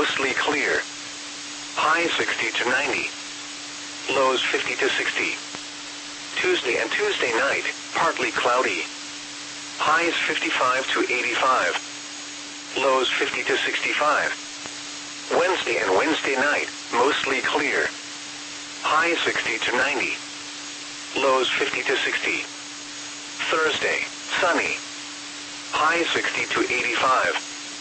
mostly clear. Highs 60 to 90. Lows 50 to 60. Tuesday and Tuesday night, partly cloudy. Highs 55 to 85. Lows 50 to 65. Wednesday and Wednesday night, mostly clear. Highs 60 to 90. Lows 50 to 60. Thursday, sunny. Highs 60 to 85.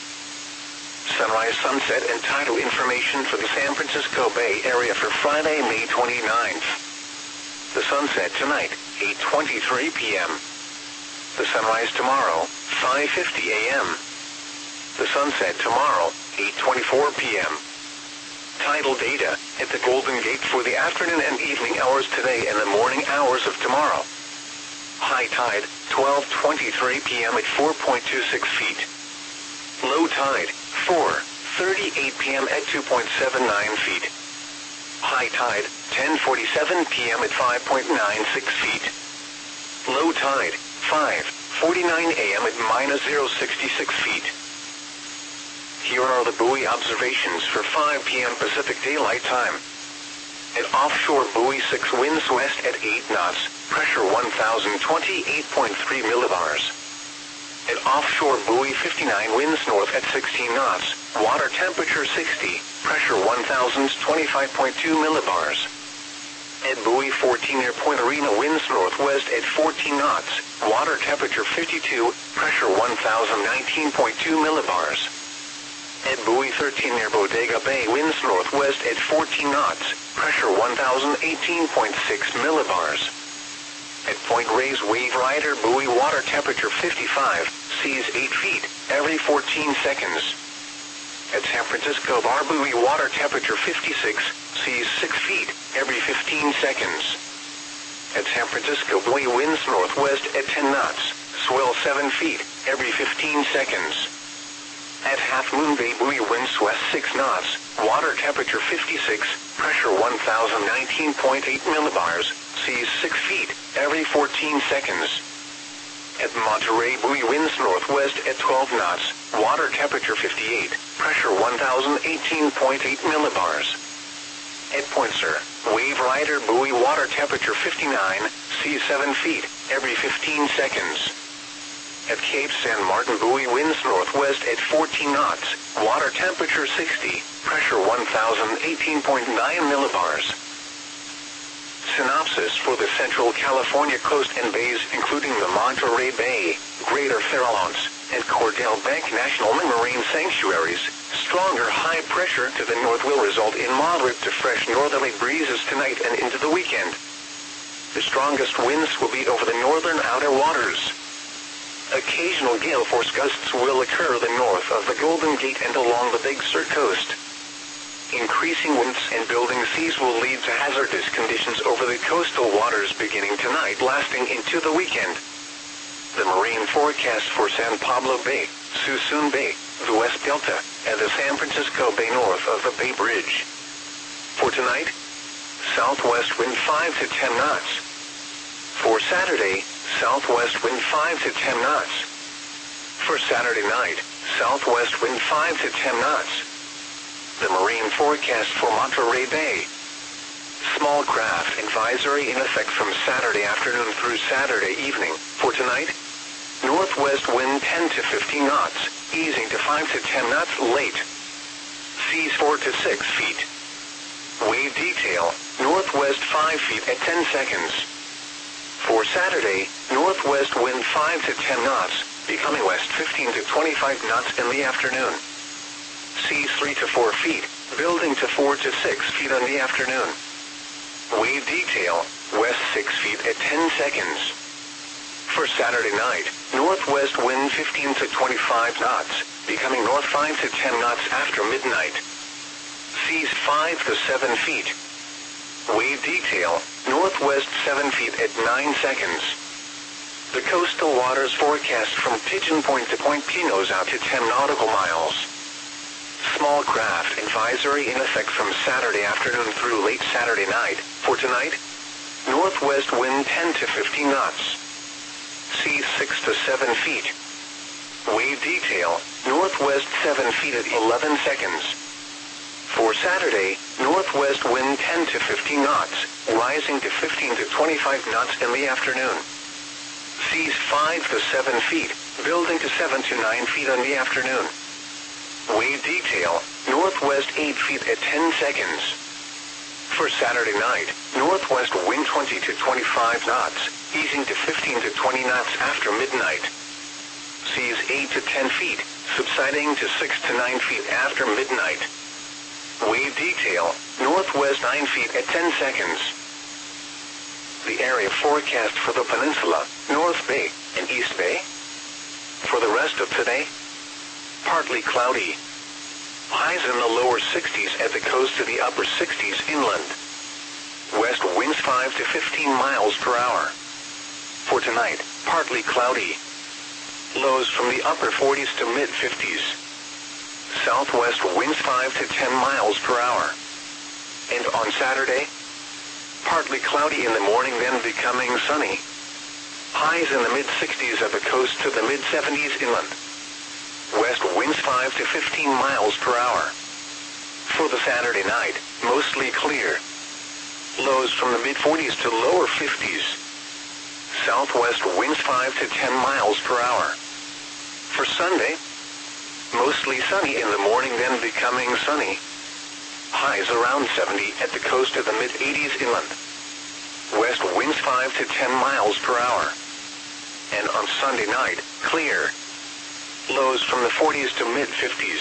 Sunrise, sunset, and tidal information for the San Francisco Bay Area for Friday, May 29th. The sunset tonight, 8:23 p.m. The sunrise tomorrow, 5:50 a.m. The sunset tomorrow, 8:24 p.m. Tidal data at the Golden Gate for the afternoon and evening hours today and the morning hours of tomorrow. High tide, 12:23 p.m. at 4.26 feet. Low tide, 4:38 p.m. at 2.79 feet. High tide, 10:47 p.m. at 5.96 feet. Low tide, 5:49 a.m. at -0.66 feet. Here are the buoy observations for 5 p.m. Pacific Daylight Time. At offshore buoy 6 winds west at 8 knots, pressure 1028.3 millibars. At offshore buoy 59 winds north at 16 knots, water temperature 60, pressure 1025.2 millibars. At buoy 14 near Point Arena winds northwest at 14 knots, water temperature 52, pressure 1019.2 millibars. At buoy 13 near Bodega Bay winds northwest at 14 knots, pressure 1018.6 millibars. At Point Reyes Wave Rider buoy water temperature 55, seas 8 feet, every 14 seconds. At San Francisco Bar buoy water temperature 56, seas 6 feet, every 15 seconds. At San Francisco buoy winds northwest at 10 knots, swell 7 feet, every 15 seconds. At Half Moon Bay buoy winds west 6 knots, water temperature 56, pressure 1019.8 millibars, seas 6 feet, every 14 seconds. At Monterey buoy winds northwest at 12 knots, water temperature 58, pressure 1018.8 millibars. At Point Sur, Wave Rider buoy water temperature 59, seas 7 feet, every 15 seconds. At Cape San Martin buoy winds northwest at 14 knots, water temperature 60, pressure 1018.9 millibars. Synopsis for the Central California coast and bays including the Monterey Bay, Greater Farallones, and Cordell Bank National Marine Sanctuaries. Stronger high pressure to the north will result in moderate to fresh northerly breezes tonight and into the weekend. The strongest winds will be over the northern outer waters. Occasional gale force gusts will occur the north of the Golden Gate and along the Big Sur coast. Increasing winds and building seas will lead to hazardous conditions over the coastal waters beginning tonight lasting into the weekend. The marine forecast for San Pablo Bay, Suisun Bay, the West Delta, and the San Francisco Bay north of the Bay Bridge. For tonight, southwest wind 5 to 10 knots. For Saturday, southwest wind 5 to 10 knots. For Saturday night, southwest wind 5 to 10 knots. The marine forecast for Monterey Bay. Small craft advisory in effect from Saturday afternoon through Saturday evening. For tonight, northwest wind 10 to 15 knots, easing to 5 to 10 knots late. Seas 4 to 6 feet. Wave detail, northwest 5 feet at 10 seconds. For Saturday, northwest wind 5 to 10 knots, becoming west 15 to 25 knots in the afternoon. Seas 3 to 4 feet, building to 4 to 6 feet in the afternoon. Wave detail, west 6 feet at 10 seconds. For Saturday night, northwest wind 15 to 25 knots, becoming north 5 to 10 knots after midnight. Seas 5 to 7 feet. Wave detail, northwest 7 feet at 9 seconds. The coastal waters forecast from Pigeon Point to Point Pinos out to 10 nautical miles. Small craft advisory in effect from Saturday afternoon through late Saturday night. For tonight, northwest wind 10 to 15 knots. Seas 6 to 7 feet. Wave detail, northwest 7 feet at 11 seconds. Saturday, northwest wind 10 to 15 knots, rising to 15 to 25 knots in the afternoon. Seas 5 to 7 feet, building to 7 to 9 feet in the afternoon. Wave detail, northwest 8 feet at 10 seconds. For Saturday night, northwest wind 20 to 25 knots, easing to 15 to 20 knots after midnight. Seas 8 to 10 feet, subsiding to 6 to 9 feet after midnight. Wave detail, northwest 9 feet at 10 seconds. The area forecast for the peninsula, North Bay and East Bay. For the rest of today, partly cloudy. Highs in the lower 60s at the coast to the upper 60s inland. West winds 5 to 15 miles per hour. For tonight, partly cloudy. Lows from the upper 40s to mid 50s. Southwest winds 5 to 10 miles per hour. And on Saturday, partly cloudy in the morning, then becoming sunny. Highs in the mid 60s at the coast to the mid 70s inland. West winds 5 to 15 miles per hour. For the Saturday night, mostly clear. Lows from the mid 40s to lower 50s. Southwest winds 5 to 10 miles per hour. For Sunday, mostly sunny in the morning, then becoming sunny. Highs around 70 at the coast to the mid 80s inland. West winds 5 to 10 miles per hour. And on Sunday night, clear. Lows from the 40s to mid 50s.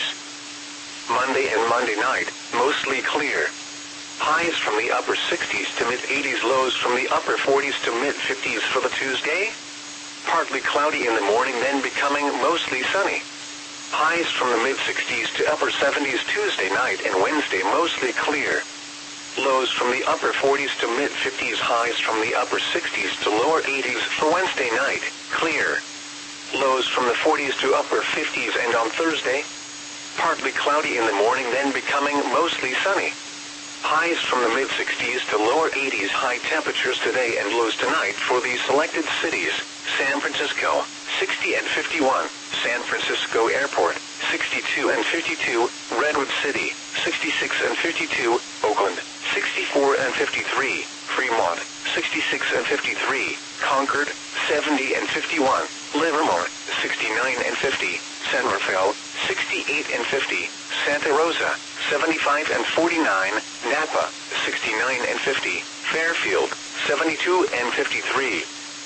Monday and Monday night, mostly clear. Highs from the upper 60s to mid 80s, lows from the upper 40s to mid 50s for the Tuesday. Partly cloudy in the morning, then becoming mostly sunny. Highs from the mid 60s to upper 70s Tuesday night, and Wednesday mostly clear. Lows from the upper 40s to mid 50s, highs from the upper 60s to lower 80s for Wednesday night, clear. Lows from the 40s to upper 50s, and on Thursday, partly cloudy in the morning, then becoming mostly sunny. Highs from the mid 60s to lower 80s, high temperatures today and lows tonight for the selected cities: San Francisco, 60 and 51, San Francisco Airport, 62 and 52, Redwood City, 66 and 52, Oakland, 64 and 53, Fremont, 66 and 53, Concord, 70 and 51, Livermore, 69 and 50, San Rafael, 68 and 50, Santa Rosa, 75 and 49, Napa, 69 and 50, Fairfield, 72 and 53.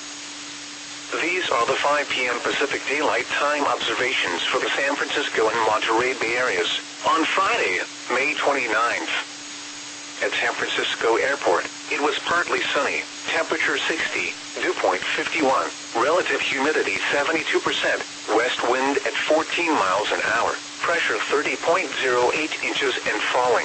These are the 5 p.m. Pacific Daylight Time observations for the San Francisco and Monterey Bay areas on Friday, May 29th. At San Francisco Airport, it was partly sunny, temperature 60, dew point 51, relative humidity 72%, west wind at 14 miles an hour, pressure 30.08 inches and falling.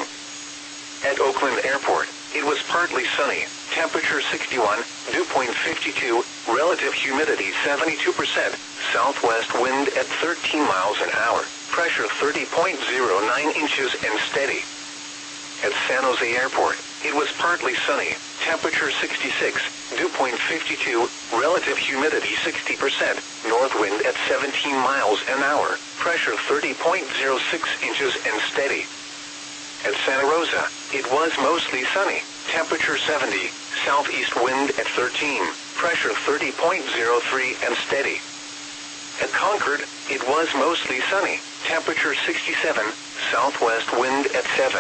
At Oakland Airport, it was partly sunny, temperature 61, dew point 52, relative humidity 72%, southwest wind at 13 miles an hour, pressure 30.09 inches and steady. At San Jose Airport, it was partly sunny, temperature 66, dew point 52, relative humidity 60%, north wind at 17 miles an hour, pressure 30.06 inches and steady. At Santa Rosa, it was mostly sunny, temperature 70, southeast wind at 13, pressure 30.03 and steady. At Concord, it was mostly sunny, temperature 67, southwest wind at 7.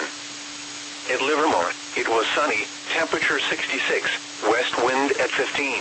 At Livermore, it was sunny, temperature 66, west wind at 15.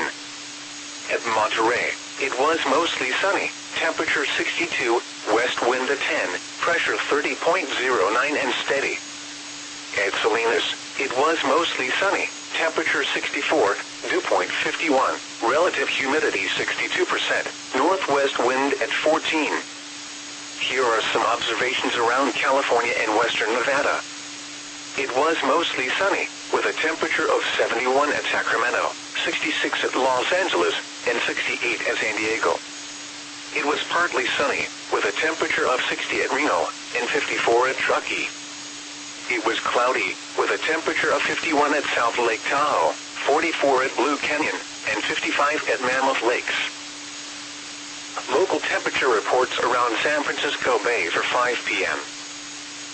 At Monterey, it was mostly sunny, temperature 62, west wind at 10, pressure 30.09 and steady. At Salinas, it was mostly sunny, temperature 64, dew point 51, relative humidity 62%, northwest wind at 14. Here are some observations around California and western Nevada. It was mostly sunny, with a temperature of 71 at Sacramento, 66 at Los Angeles, and 68 at San Diego. It was partly sunny, with a temperature of 60 at Reno, and 54 at Truckee. It was cloudy, with a temperature of 51 at South Lake Tahoe, 44 at Blue Canyon, and 55 at Mammoth Lakes. Local temperature reports around San Francisco Bay for 5 p.m.